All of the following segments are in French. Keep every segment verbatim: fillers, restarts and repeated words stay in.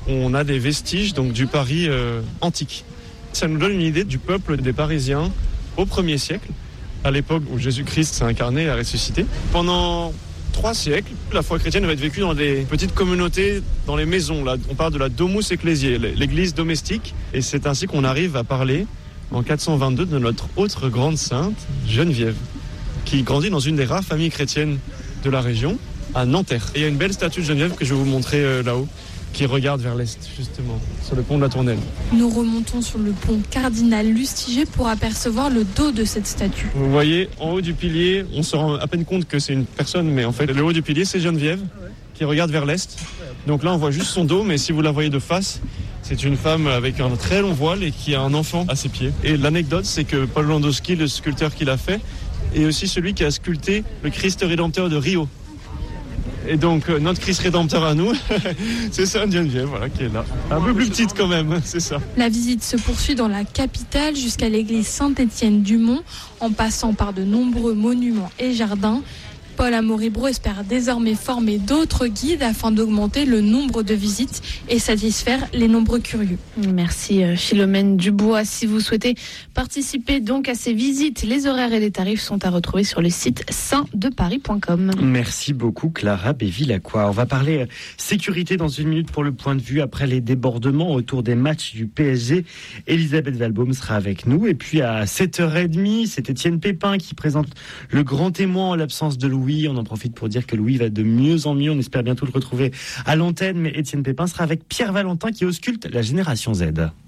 on a des vestiges donc, du Paris euh, antique. Ça nous donne une idée du peuple des Parisiens au premier siècle, à l'époque où Jésus-Christ s'est incarné et a ressuscité. Pendant trois siècles, la foi chrétienne va être vécue dans des petites communautés, dans les maisons. Là, on parle de la Domus Ecclesiae, l'église domestique. Et c'est ainsi qu'on arrive à parler, en quatre cent vingt-deux, de notre autre grande sainte, Geneviève, qui grandit dans une des rares familles chrétiennes de la région, à Nanterre. Et il y a une belle statue de Geneviève que je vais vous montrer euh, là-haut, qui regarde vers l'est, justement, sur le pont de la Tournelle. Nous remontons sur le pont Cardinal Lustiger pour apercevoir le dos de cette statue. Vous voyez, en haut du pilier, on se rend à peine compte que c'est une personne, mais en fait, le haut du pilier, c'est Geneviève, qui regarde vers l'est. Donc là, on voit juste son dos, mais si vous la voyez de face, c'est une femme avec un très long voile et qui a un enfant à ses pieds. Et l'anecdote, c'est que Paul Landowski, le sculpteur qui l'a fait, est aussi celui qui a sculpté le Christ rédempteur de Rio. Et donc, euh, notre Christ rédempteur à nous, c'est Sainte Geneviève, voilà, qui est là. Un peu plus petite quand même, c'est ça. La visite se poursuit dans la capitale jusqu'à l'église Saint-Étienne-du-Mont, en passant par de nombreux monuments et jardins. Paul Amoribro espère désormais former d'autres guides afin d'augmenter le nombre de visites et satisfaire les nombreux curieux. Merci Philomène Dubois. Si vous souhaitez participer donc à ces visites, les horaires et les tarifs sont à retrouver sur le site saint de paris point com. Merci beaucoup Clara Béville-Lacroix. On va parler sécurité dans une minute pour le point de vue après les débordements autour des matchs du P S G. Elisabeth Valbaum sera avec nous. Et puis à sept heures trente, c'est Étienne Pépin qui présente le grand témoin en l'absence de Louis. On en profite pour dire que Louis va de mieux en mieux. On espère bientôt le retrouver à l'antenne. Mais Étienne Pépin sera avec Pierre Valentin qui ausculte la génération Z.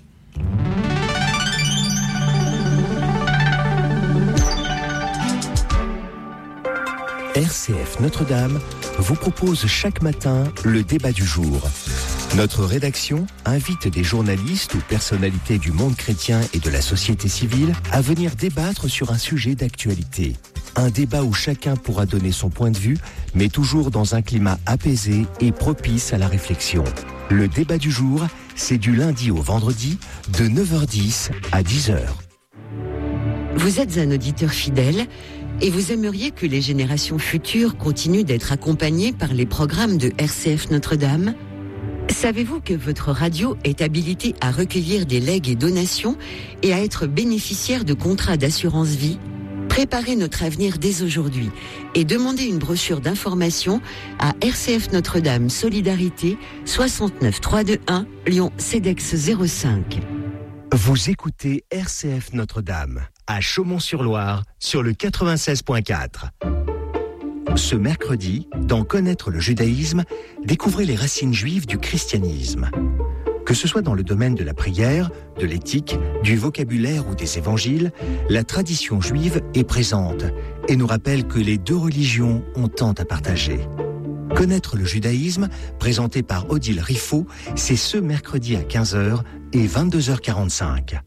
R C F Notre-Dame vous propose chaque matin le débat du jour. Notre rédaction invite des journalistes ou personnalités du monde chrétien et de la société civile à venir débattre sur un sujet d'actualité. Un débat où chacun pourra donner son point de vue, mais toujours dans un climat apaisé et propice à la réflexion. Le débat du jour, c'est du lundi au vendredi, de neuf heures dix à dix heures. Vous êtes un auditeur fidèle et vous aimeriez que les générations futures continuent d'être accompagnées par les programmes de R C F Notre-Dame ? Savez-vous que votre radio est habilitée à recueillir des legs et donations et à être bénéficiaire de contrats d'assurance vie ? Préparez notre avenir dès aujourd'hui et demandez une brochure d'information à R C F Notre-Dame Solidarité soixante-neuf trois cent vingt-et-un Lyon Cedex zéro cinq. Vous écoutez R C F Notre-Dame à Chaumont-sur-Loire sur le quatre-vingt-seize point quatre. Ce mercredi, dans Connaître le judaïsme, découvrez les racines juives du christianisme. Que ce soit dans le domaine de la prière, de l'éthique, du vocabulaire ou des évangiles, la tradition juive est présente et nous rappelle que les deux religions ont tant à partager. Connaître le judaïsme, présenté par Odile Riffaut, c'est ce mercredi à quinze heures et vingt-deux heures quarante-cinq.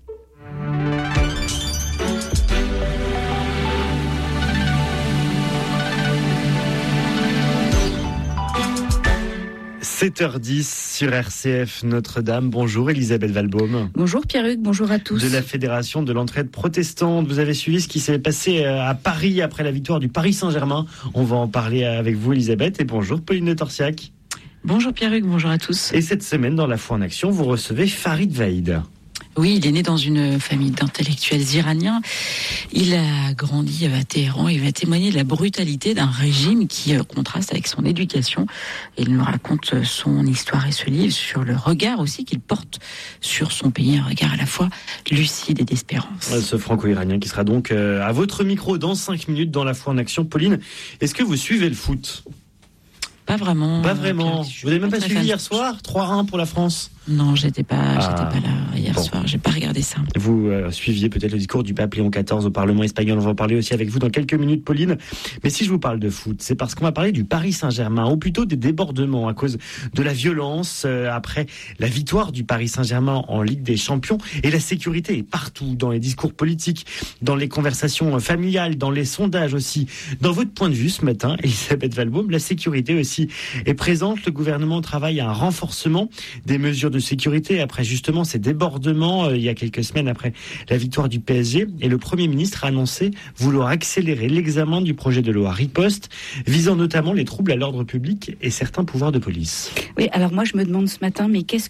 sept heures dix sur R C F Notre-Dame. Bonjour Elisabeth Valbaum. Bonjour Pierre-Hugues, bonjour à tous. De la Fédération de l'Entraide Protestante. Vous avez suivi ce qui s'est passé à Paris après la victoire du Paris Saint-Germain. On va en parler avec vous Elisabeth. Et bonjour Pauline de Torsiac. Bonjour Pierre-Hugues, bonjour à tous. Et cette semaine dans La Foi en Action, vous recevez Farid Vaïd. Oui, il est né dans une famille d'intellectuels iraniens. Il a grandi à Téhéran et va témoigner de la brutalité d'un régime qui contraste avec son éducation. Il nous raconte son histoire et ce livre sur le regard aussi qu'il porte sur son pays, un regard à la fois lucide et d'espérance. Ce franco-iranien qui sera donc à votre micro dans cinq minutes dans La Foi en Action. Pauline, est-ce que vous suivez le foot ? Pas vraiment. Pas vraiment. Vous n'avez même pas suivi hier soir trois un pour la France ? Non, j'étais pas, ah, j'étais pas là hier bon. soir. J'ai pas regardé ça. Vous euh, suiviez peut-être le discours du pape Léon quatorze au Parlement espagnol. On va en parler aussi avec vous dans quelques minutes, Pauline. Mais si je vous parle de foot, c'est parce qu'on va parler du Paris Saint-Germain, ou plutôt des débordements à cause de la violence euh, après la victoire du Paris Saint-Germain en Ligue des Champions. Et la sécurité est partout, dans les discours politiques, dans les conversations familiales, dans les sondages aussi. Dans votre point de vue ce matin, Elisabeth Valbaum, la sécurité aussi est présente. Le gouvernement travaille à un renforcement des mesures de sécurité après justement ces débordements euh, il y a quelques semaines après la victoire du P S G, et le Premier ministre a annoncé vouloir accélérer l'examen du projet de loi Riposte visant notamment les troubles à l'ordre public et certains pouvoirs de police. Oui, alors moi je me demande ce matin, mais qu'est-ce